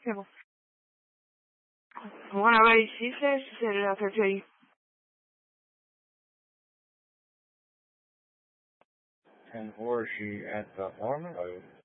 Okay, well, whenever she said it after to you. And where is she at the apartment?